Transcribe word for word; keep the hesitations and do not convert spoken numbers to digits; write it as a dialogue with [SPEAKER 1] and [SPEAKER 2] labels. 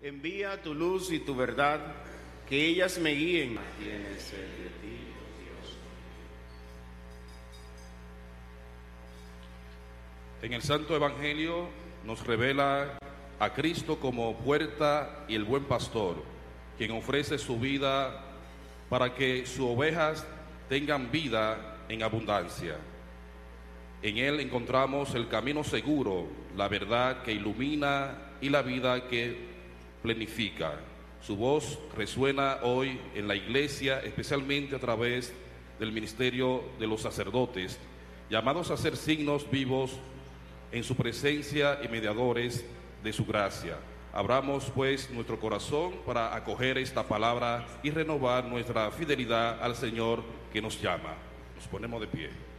[SPEAKER 1] Envía tu luz y tu verdad, que ellas me guíen. Tienes sed de ti, oh Dios.
[SPEAKER 2] En el Santo Evangelio nos revela a Cristo como puerta y el buen pastor, quien ofrece su vida para que sus ovejas tengan vida en abundancia. En Él encontramos el camino seguro, la verdad que ilumina y la vida que plenifica. Su voz resuena hoy en la Iglesia, especialmente a través del ministerio de los sacerdotes, llamados a ser signos vivos en su presencia y mediadores de su gracia. Abramos pues nuestro corazón para acoger esta palabra y renovar nuestra fidelidad al Señor que nos llama. Nos ponemos de pie.